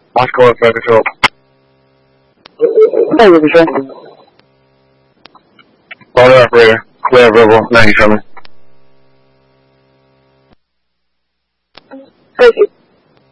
Moscow Air Control. Hey, what you say? Auto operator. Clear verbal. 90 coming. Thank you.